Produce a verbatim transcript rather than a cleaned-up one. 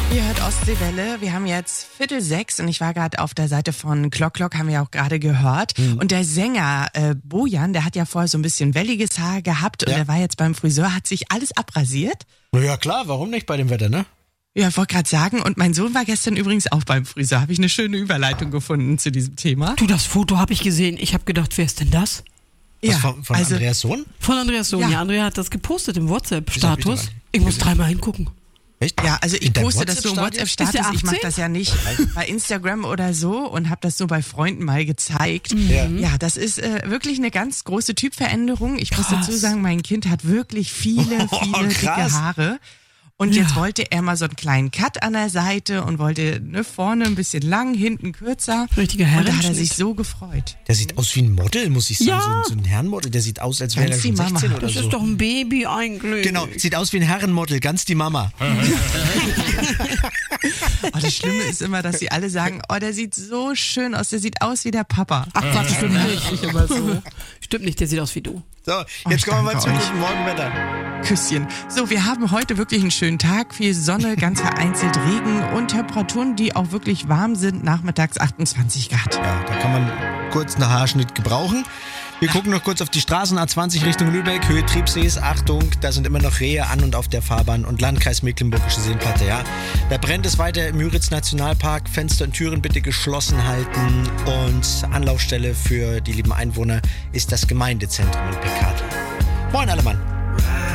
Ihr hört Ostseewelle. Wir haben jetzt Viertel sechs und ich war gerade auf der Seite von Klock Klock, haben wir auch gerade gehört. Mhm. Und der Sänger äh, Bojan, der hat ja vorher so ein bisschen welliges Haar gehabt und ja. der war jetzt beim Friseur, hat sich alles abrasiert. Na ja klar, warum nicht bei dem Wetter, ne? Ja, ich wollte gerade sagen, und mein Sohn war gestern übrigens auch beim Friseur. Habe ich eine schöne Überleitung gefunden zu diesem Thema. Du, das Foto habe ich gesehen. Ich habe gedacht, wer ist denn das? Was, Ja, von, von also, Andreas Sohn? Von Andreas Sohn. Ja. Ja, Andrea hat das gepostet im Das hab ich WhatsApp-Status. doch Ich muss dreimal hingucken. Echt? Ja, also ich In deinem poste das so im WhatsApp-Status? WhatsApp-Status. Ist Ich der mache das ja nicht bei Instagram oder so und habe das so bei Freunden mal gezeigt. Ja. Ja, das ist äh, wirklich eine ganz große Typveränderung. Ich muss Krass. dazu sagen, mein Kind hat wirklich viele, Oh, viele dicke krass. Haare. Und Ja. jetzt wollte er mal so einen kleinen Cut an der Seite und wollte ne, vorne ein bisschen lang, hinten kürzer. Richtiger Und da hat er Herrenschnitt. sich so gefreut. Der sieht aus wie ein Model, muss ich sagen. Ja. So, ein, so ein Herrenmodel. Der sieht aus, als wäre er Ganz die schon Mama. sechzehn oder Das so. ist doch ein Baby eigentlich. Genau, sieht aus wie ein Herrenmodel, ganz die Mama. Oh, das Schlimme ist immer, dass sie alle sagen, oh, der sieht so schön aus, der sieht aus wie der Papa. Ach, Quatsch, stimmt nicht. Ich immer so. Stimmt nicht, der sieht aus wie du. So, jetzt ich kommen wir mal danke zum euch. guten Morgenwetter. Küsschen. So, wir haben heute wirklich einen schönen Tag, viel Sonne, ganz vereinzelt Regen und Temperaturen, die auch wirklich warm sind, nachmittags achtundzwanzig Grad. Ja, da kann man kurz einen Haarschnitt gebrauchen. Wir gucken noch kurz auf die Straßen A zwanzig Richtung Lübeck, Höhe Triebsees. Achtung, da sind immer noch Rehe an und auf der Fahrbahn und Landkreis Mecklenburgische Seenplatte, ja. Da brennt es weiter im Müritz Nationalpark. Fenster und Türen bitte geschlossen halten und Anlaufstelle für die lieben Einwohner ist das Gemeindezentrum in Pekadl. Moin alle Mann.